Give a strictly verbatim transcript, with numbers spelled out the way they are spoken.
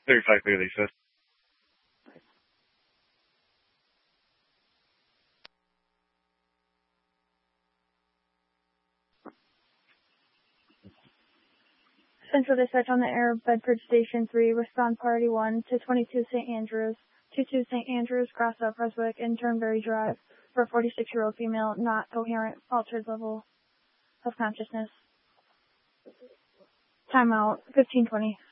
thirty-five clear, Lisa. Central Dispatch on the air, Bedford Station three, respond Party one to twenty-two Saint Andrews, twenty-two Saint Andrews, cross up Reswick and Turnberry Drive for a forty-six-year-old female, not coherent, altered level of consciousness. Timeout, fifteen twenty.